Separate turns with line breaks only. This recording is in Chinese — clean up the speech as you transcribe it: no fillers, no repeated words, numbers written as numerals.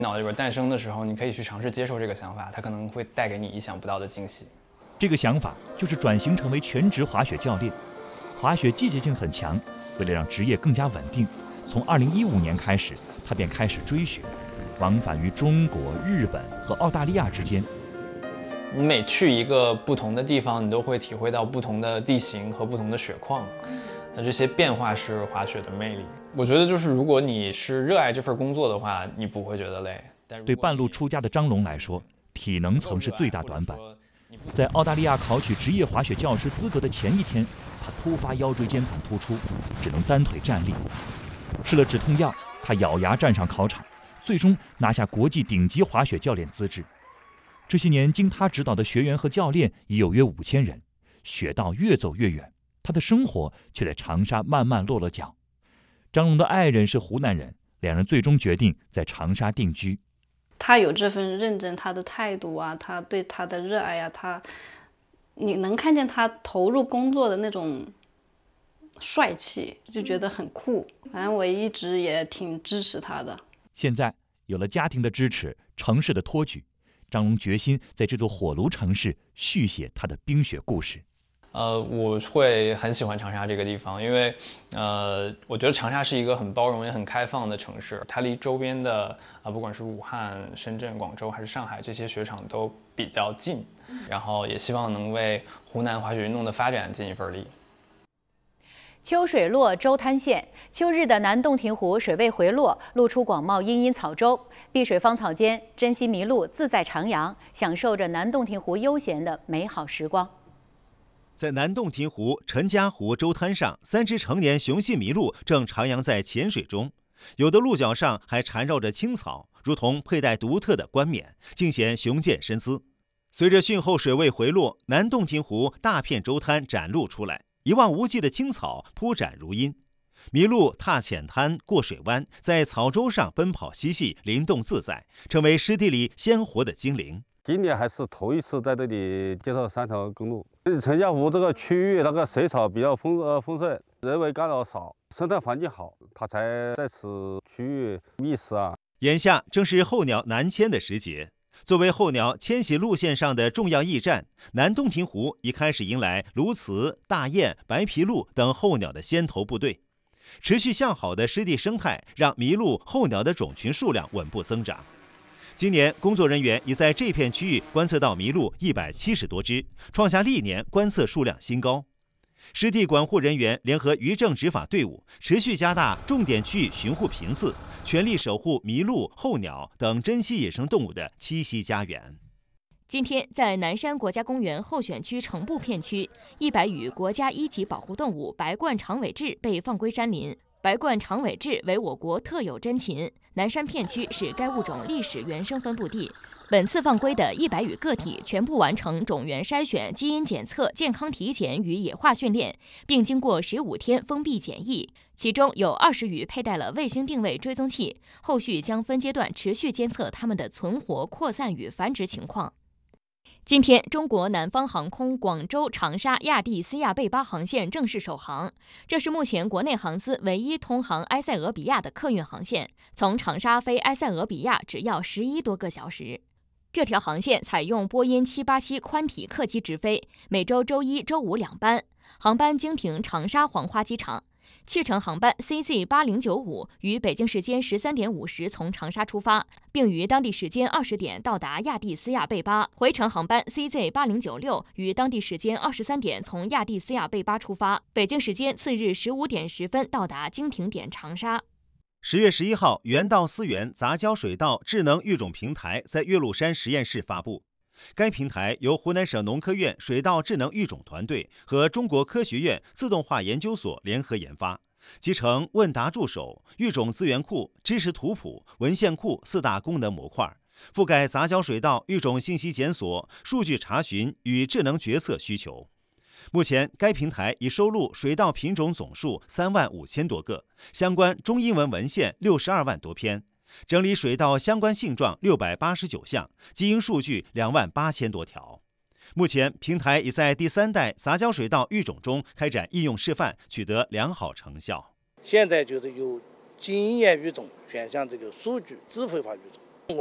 脑里边诞生的时候，你可以去尝试接受这个想法，它可能会带给你意想不到的惊喜。
这个想法就是转型成为全职滑雪教练。滑雪季节性很强，为了让职业更加稳定，从2015年开始，他便开始追雪，往返于中国、日本和澳大利亚之间。
你每去一个不同的地方，你都会体会到不同的地形和不同的雪况。那这些变化是滑雪的魅力。我觉得就是如果你是热爱这份工作的话，你不会觉得累。
对半路出家的张龙来说，体能曾是最大短板。在澳大利亚考取职业滑雪教师资格的前一天，他突发腰椎间盘突出，只能单腿站立。吃了止痛药，他咬牙站上考场，最终拿下国际顶级滑雪教练资质。这些年，经他指导的学员和教练已有约5000人，雪道越走越远，他的生活却在长沙慢慢落了脚。张龙的爱人是湖南人，两人最终决定在长沙定居。
他有这份认真，他的态度啊，他对他的热爱啊，你能看见他投入工作的那种帅气，就觉得很酷。反正我一直也挺支持他的。
现在有了家庭的支持，城市的托举，张龙决心在这座火炉城市续写他的冰雪故事。
我会很喜欢长沙这个地方，因为我觉得长沙是一个很包容也很开放的城市。它离周边的不管是武汉、深圳、广州还是上海这些雪场都比较近，然后也希望能为湖南滑雪运动的发展尽一份力。
秋水落舟滩县，秋日的南洞庭湖水位回落，露出广袤茵茵草洲，碧水芳草间，珍稀麋鹿自在徜徉，享受着南洞庭湖悠闲的美好时光。
在南洞庭湖陈家湖洲滩上，3只成年雄性麋鹿正徜徉在浅水中，有的鹿角上还缠绕着青草，如同佩戴独特的冠冕，尽显雄健身姿。随着汛后水位回落，南洞庭湖大片洲滩展露出来，一望无际的青草铺展如茵，麋鹿踏浅滩过水湾，在草洲上奔跑嬉戏，灵动自在，成为湿地里鲜活的精灵。
今年还是头一次在这里接受3条公路。陈家湖这个区域那个水草比较丰盛，人为干扰少，生态环境好，它才在此区域觅食啊。
眼下正是候鸟南迁的时节，作为候鸟迁徙路线上的重要驿站，南洞庭湖已开始迎来鸬鹚、大雁、白皮鹭等候鸟的先头部队。持续向好的湿地生态让麋鹿、候鸟的种群数量稳步增长。今年，工作人员已在这片区域观测到麋鹿170多只，创下历年观测数量新高。湿地管护人员联合渔政执法队伍，持续加大重点区域巡护频次，全力守护麋鹿、候鸟等珍稀野生动物的栖息家园。
今天，在南山国家公园候选区城部片区，100羽国家1级保护动物白冠长尾雉被放归山林。白冠长尾雉为我国特有珍禽，南山片区是该物种历史原生分布地。本次放归的100羽个体全部完成种源筛选、基因检测、健康体检与野化训练，并经过15天封闭检疫。其中有20羽佩戴了卫星定位追踪器，后续将分阶段持续监测它们的存活、扩散与繁殖情况。今天，中国南方航空广州长沙亚的斯亚贝巴航线正式首航，这是目前国内航司唯一通航埃塞俄比亚的客运航线，从长沙飞埃塞俄比亚只要11多个小时。这条航线采用波音787宽体客机直飞，每周周一、周五2班，航班经停长沙黄花机场。去程航班 CZ8095 于北京时间13点50从长沙出发，并于当地时间20点到达亚的斯亚贝巴。回程航班 CZ8096 于当地时间23点从亚的斯亚贝巴出发，北京时间次日15点10分到达经停点长沙。
10月11号，原道思源杂交水稻智能育种平台在岳麓山实验室发布。该平台由湖南省农科院水稻智能育种团队和中国科学院自动化研究所联合研发，集成问答助手、育种资源库、知识图谱、文献库4大功能模块，覆盖杂交水稻育种信息检索、数据查询与智能决策需求。目前，该平台已收录水稻品种总数35000多个，相关中英文文献62万多篇，整理水稻相关性状689项，基因数据28000多条。目前，平台已在第3代杂交水稻育种中开展应用示范，取得良好成效。
现在就是由经验育种转向这个数据智慧化育种，